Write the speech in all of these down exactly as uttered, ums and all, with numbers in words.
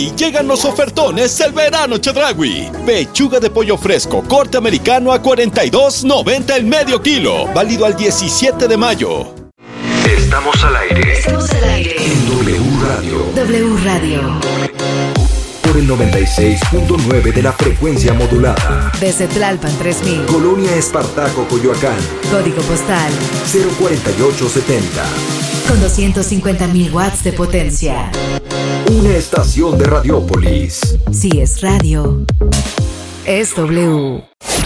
Y llegan los ofertones del verano Chedraui. Pechuga de pollo fresco, corte americano a cuarenta y dos noventa el medio kilo. Válido al diecisiete de mayo. Estamos al aire. Estamos al aire. En W Radio. W Radio. Por el noventa y seis punto nueve de la frecuencia modulada. Desde Tlalpan tres mil. Colonia Espartaco, Coyoacán. Código postal cero cuarenta y ocho setenta. Con doscientos cincuenta mil watts de potencia. Una estación de Radiópolis. Si es radio, es W.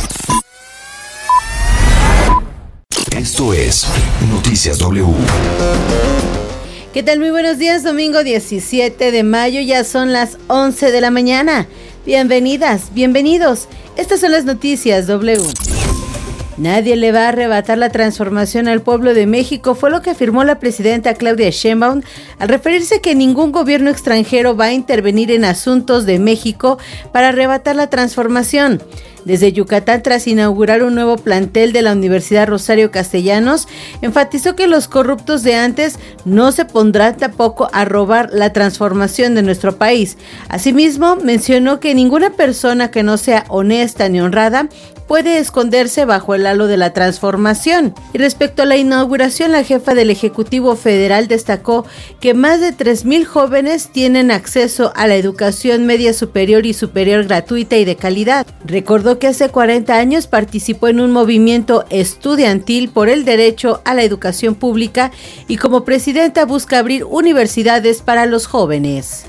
Esto es Noticias W. ¿Qué tal? Muy buenos días, domingo diecisiete de mayo, ya son las once de la mañana. Bienvenidas, bienvenidos. Estas son las noticias W. Nadie le va a arrebatar la transformación al pueblo de México, fue lo que afirmó la presidenta Claudia Sheinbaum al referirse que ningún gobierno extranjero va a intervenir en asuntos de México para arrebatar la transformación. Desde Yucatán, tras inaugurar un nuevo plantel de la Universidad Rosario Castellanos, enfatizó que los corruptos de antes no se pondrán tampoco a robar la transformación de nuestro país. Asimismo, mencionó que ninguna persona que no sea honesta ni honrada puede esconderse bajo el halo de la transformación. Y respecto a la inauguración, la jefa del Ejecutivo Federal destacó que más de tres mil jóvenes tienen acceso a la educación media superior y superior gratuita y de calidad. Recordó que hace cuarenta años participó en un movimiento estudiantil por el derecho a la educación pública y como presidenta busca abrir universidades para los jóvenes.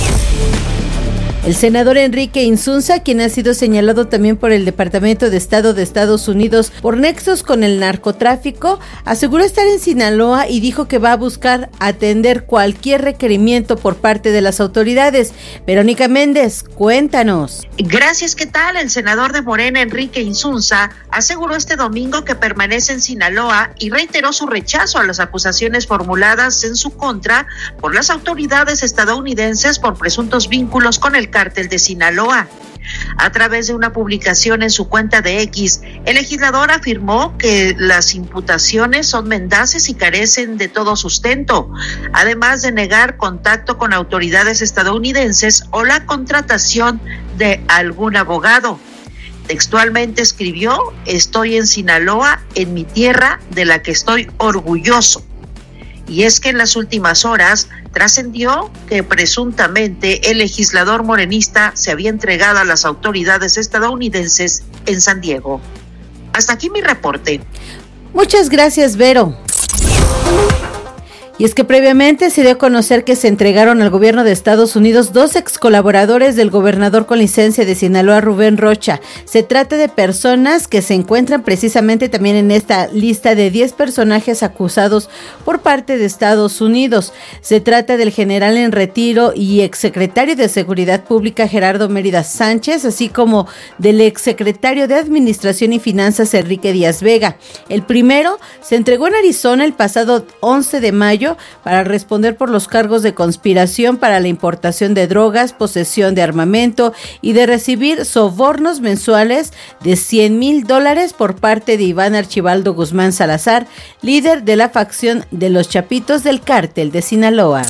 El senador Enrique Insunza, quien ha sido señalado también por el Departamento de Estado de Estados Unidos por nexos con el narcotráfico, aseguró estar en Sinaloa y dijo que va a buscar atender cualquier requerimiento por parte de las autoridades. Verónica Méndez, cuéntanos. Gracias, ¿qué tal? El senador de Morena, Enrique Insunza, aseguró este domingo que permanece en Sinaloa y reiteró su rechazo a las acusaciones formuladas en su contra por las autoridades estadounidenses por presuntos vínculos con el cártel de Sinaloa. A través de una publicación en su cuenta de X, el legislador afirmó que las imputaciones son mendaces y carecen de todo sustento, además de negar contacto con autoridades estadounidenses o la contratación de algún abogado. Textualmente escribió: "Estoy en Sinaloa, en mi tierra, de la que estoy orgulloso". Y es que en las últimas horas trascendió que presuntamente el legislador morenista se había entregado a las autoridades estadounidenses en San Diego. Hasta aquí mi reporte. Muchas gracias, Vero. Y es que previamente se dio a conocer que se entregaron al gobierno de Estados Unidos dos ex colaboradores del gobernador con licencia de Sinaloa, Rubén Rocha. Se trata de personas que se encuentran precisamente también en esta lista de diez personajes acusados por parte de Estados Unidos. Se trata del general en retiro y exsecretario de Seguridad Pública, Gerardo Mérida Sánchez, así como del exsecretario de Administración y Finanzas, Enrique Díaz Vega. El primero se entregó en Arizona el pasado once de mayo para responder por los cargos de conspiración para la importación de drogas, posesión de armamento y de recibir sobornos mensuales de cien mil dólares por parte de Iván Archibaldo Guzmán Salazar, líder de la facción de los Chapitos del Cártel de Sinaloa.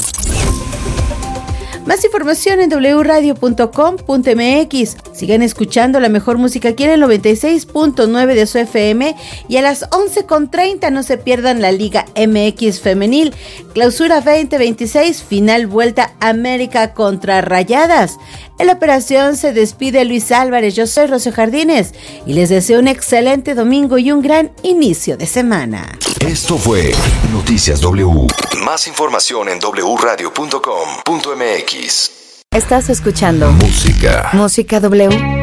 Más información en doble u radio punto com punto m x. Sigan escuchando la mejor música aquí en el noventa y seis punto nueve de su F M y a las once con treinta no se pierdan la Liga M X Femenil. Clausura veinte veintiséis, final vuelta América contra Rayadas. En la operación se despide Luis Álvarez, yo soy Rocío Jardines y les deseo un excelente domingo y un gran inicio de semana. Esto fue Noticias W. Más información en doble u radio punto com punto m x. Estás escuchando Música. Música W.